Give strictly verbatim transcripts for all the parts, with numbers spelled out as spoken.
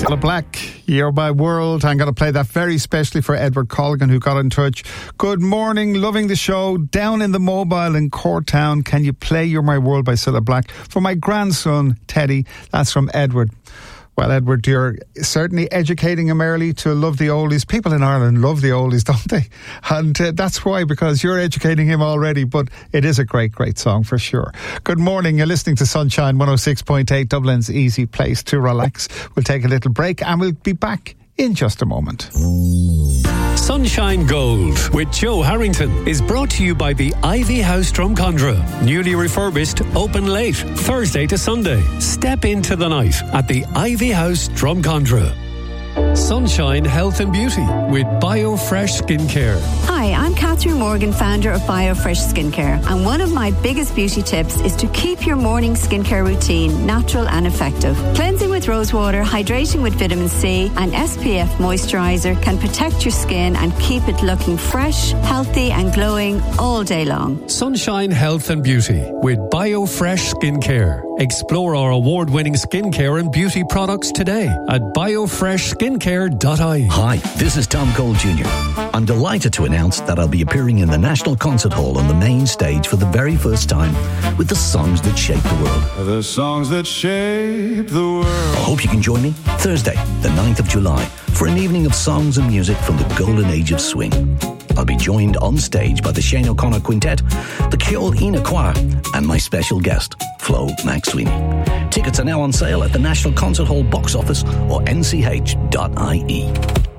Black, You're My World. I'm going to play that very specially for Edward Colgan, who got in touch. Good morning, loving the show. Down in the mobile in Courtown, can you play You're My World by Cilla Black for my grandson, Teddy? That's from Edward. Well, Edward, you're certainly educating him early to love the oldies. People in Ireland love the oldies, don't they? And uh, that's why, because you're educating him already. But it is a great, great song for sure. Good morning. You're listening to Sunshine one oh six point eight, Dublin's easy place to relax. We'll take a little break and we'll be back in just a moment. Sunshine Gold with Joe Harrington is brought to you by the Ivy House Drumcondra. Newly refurbished, open late, Thursday to Sunday. Step into the night at the Ivy House Drumcondra. Sunshine Health and Beauty with BioFresh Skincare. Hi, I'm Catherine Morgan, founder of BioFresh Skincare, and one of my biggest beauty tips is to keep your morning skincare routine natural and effective. Cleansing with rose water, hydrating with vitamin C, and S P F moisturizer can protect your skin and keep it looking fresh, healthy and glowing all day long. Sunshine Health and Beauty with BioFresh Skincare. Explore our award-winning skincare and beauty products today at biofresh skincare dot I E. Hi, this is Tom Cole Junior I'm delighted to announce that I'll be appearing in the National Concert Hall on the main stage for the very first time with the songs that shape the world. The songs that shape the world. I hope you can join me Thursday, the ninth of July, for an evening of songs and music from the golden age of swing. I'll be joined on stage by the Shane O'Connor Quintet, the Ceol Ina Choir, and my special guest, Flo McSweeney. Tickets are now on sale at the National Concert Hall box office or n c h dot i e.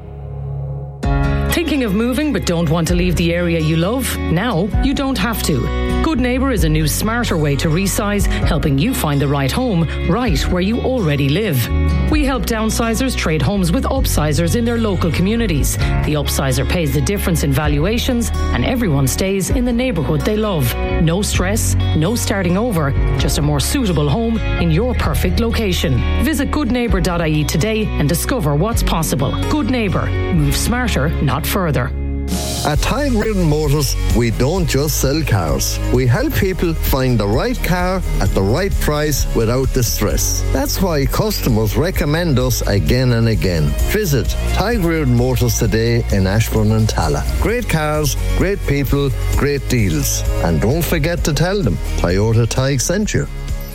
Thinking of moving but don't want to leave the area you love? Now you don't have to. Good Neighbour is a new smarter way to resize, helping you find the right home right where you already live. We help downsizers trade homes with upsizers in their local communities. The upsizer pays the difference in valuations and everyone stays in the neighbourhood they love. No stress, no starting over, just a more suitable home in your perfect location. Visit good neighbour dot i e today and discover what's possible. Good Neighbour. Move smarter, not further. At Tide Reardon Motors, we don't just sell cars. We help people find the right car at the right price without the stress. That's why customers recommend us again and again. Visit Tide Reardon Motors today in Ashbourne and Tala. Great cars, great people, great deals. And don't forget to tell them Toyota Tige sent you.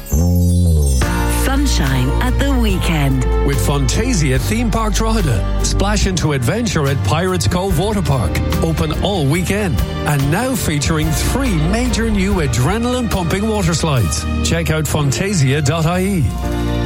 Sunshine at the weekend. With Fantasia Theme Park Drogheda. Splash into adventure at Pirates Cove Water Park. Open all weekend. And now featuring three major new adrenaline pumping water slides. Check out fantasia dot i e.